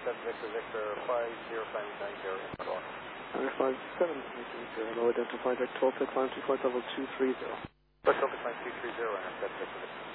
intercept Victor Victor 5090 North. 5730, low identified Victor, climb to flight level 230. Flight level 230, intercept Victor Victor.